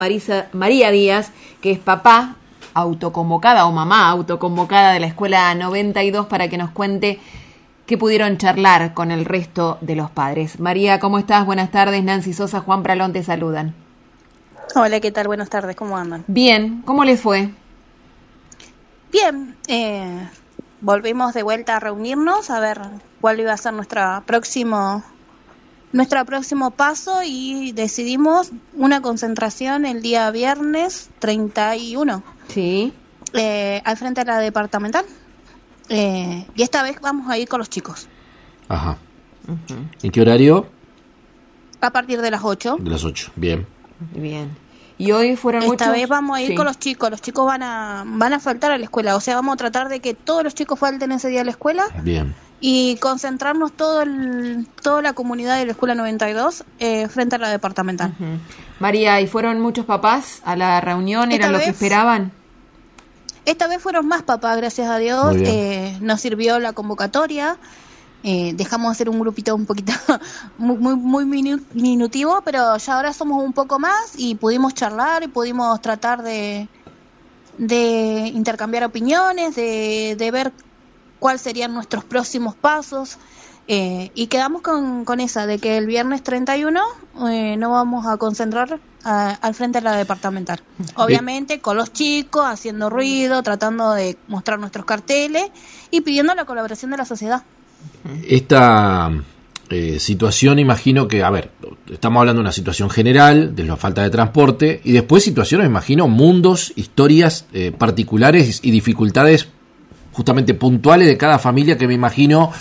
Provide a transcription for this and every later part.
María Díaz, que es papá autoconvocada o mamá autoconvocada de la Escuela 92, para que nos cuente qué pudieron charlar con el resto de los padres. María, ¿cómo estás? Buenas tardes. Nancy Sosa, Juan Pralón te saludan. Hola, ¿qué tal? Buenas tardes, ¿cómo andan? Bien, ¿cómo les fue? Bien, volvimos de vuelta a reunirnos a ver cuál iba a ser nuestro próximo paso y decidimos una concentración el día viernes 31. Sí. Al frente de la departamental. Y esta vez vamos a ir con los chicos. Ajá. Uh-huh. ¿En qué horario? A partir de las 8. De las 8, bien. Bien. Y hoy fueron muchos. Esta vez vamos a ir con los chicos. Los chicos van a faltar a la escuela. O sea, vamos a tratar de que todos los chicos falten ese día a la escuela. Bien. Y concentrarnos toda la comunidad de la Escuela 92 frente a la departamental. Uh-huh. María, ¿y fueron muchos papás a la reunión? ¿Era lo que esperaban? Esta vez fueron más papás, gracias a Dios. Nos sirvió la convocatoria. Dejamos hacer un grupito un poquito muy minutivo, pero ya ahora somos un poco más y pudimos charlar y pudimos tratar de intercambiar opiniones, de ver cuáles serían nuestros próximos pasos, y quedamos con esa, de que el viernes 31 no vamos a concentrar al frente de la departamental. Obviamente con los chicos, haciendo ruido, tratando de mostrar nuestros carteles y pidiendo la colaboración de la sociedad. Esta situación, imagino que, estamos hablando de una situación general, de la falta de transporte, y después situaciones, imagino, mundos, historias particulares y dificultades justamente puntuales de cada familia, que me imagino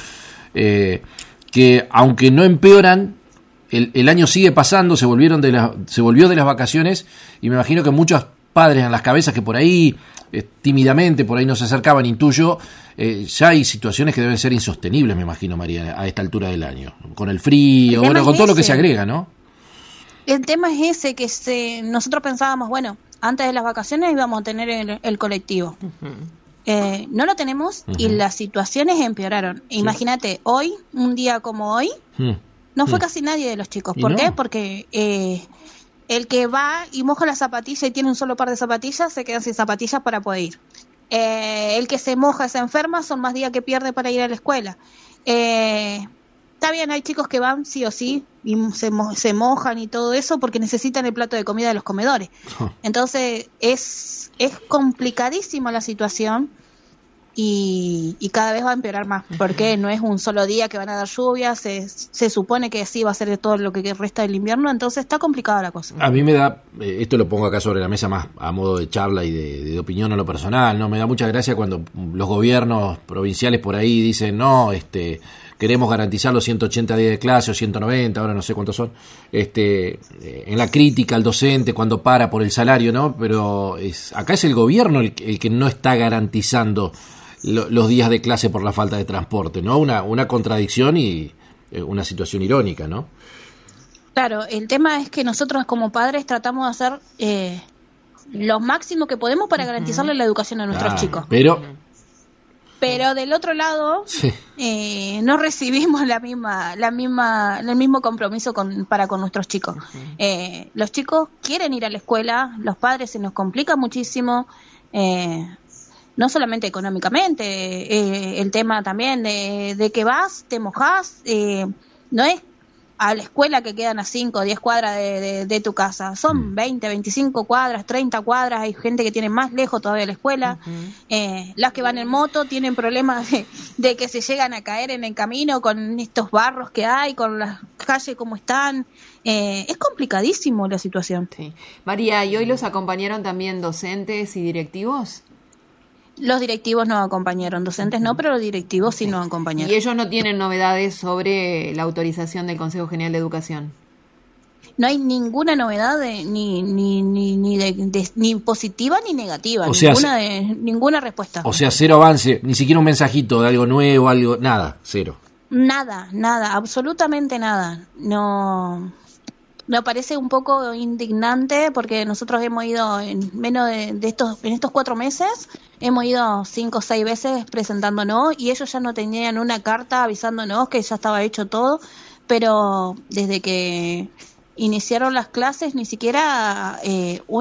que aunque no empeoran, el año sigue pasando, se volvió de las vacaciones, y me imagino que muchos padres en las cabezas que por ahí tímidamente por ahí no se acercaban, intuyo, ya hay situaciones que deben ser insostenibles, me imagino, María, a esta altura del año, con el frío, con todo lo que se agrega, ¿no? El tema es ese, que nosotros pensábamos, bueno, antes de las vacaciones íbamos a tener el colectivo. Uh-huh. No lo tenemos. Uh-huh. Y las situaciones empeoraron. Sí. Imagínate, hoy, un día como hoy, no fue casi nadie de los chicos. ¿Por qué? Porque el que va y moja la zapatilla y tiene un solo par de zapatillas, se quedan sin zapatillas para poder ir. El que se moja, se enferma, son más días que pierde para ir a la escuela. Está bien, hay chicos que van sí o sí y se mojan y todo eso porque necesitan el plato de comida de los comedores. Entonces es complicadísima la situación y cada vez va a empeorar más, porque no es un solo día que van a dar lluvias, se supone que así va a ser de todo lo que resta del invierno, entonces está complicada la cosa. A mí me da, esto lo pongo acá sobre la mesa más a modo de charla y de opinión a lo personal, ¿no? Me da mucha gracia cuando los gobiernos provinciales por ahí dicen, no, queremos garantizar los 180 días de clase o 190, ahora no sé cuántos son, en la crítica al docente cuando para por el salario, ¿no? Pero acá es el gobierno el que no está garantizando los días de clase por la falta de transporte, ¿no? Una contradicción y una situación irónica, ¿no? Claro, el tema es que nosotros como padres tratamos de hacer lo máximo que podemos para garantizarle la educación a nuestros chicos. Pero del otro lado, sí, no recibimos el mismo compromiso para con nuestros chicos. Uh-huh. Los chicos quieren ir a la escuela, los padres se nos complica muchísimo, no solamente económicamente, el tema también de que vas, te mojás, no es a la escuela que quedan a 5 o 10 cuadras de tu casa, son 20, 25 cuadras, 30 cuadras, hay gente que tiene más lejos todavía la escuela. Uh-huh. Las que van en moto tienen problemas de que se llegan a caer en el camino con estos barros que hay, con las calles como están. Es complicadísimo la situación. Sí. María, ¿y hoy los acompañaron también docentes y directivos? Los directivos nos acompañaron, docentes no, pero los directivos sí nos acompañaron. ¿Y ellos no tienen novedades sobre la autorización del Consejo General de Educación? No hay ninguna novedad ni positiva ni negativa, o sea, ninguna respuesta. O sea, cero avance, ni siquiera un mensajito de algo nuevo, nada, cero. Nada, absolutamente nada. No. Me parece un poco indignante porque nosotros hemos ido en estos 4 meses, hemos ido 5 o 6 veces presentándonos y ellos ya no tenían una carta avisándonos que ya estaba hecho todo, pero desde que iniciaron las clases, ni siquiera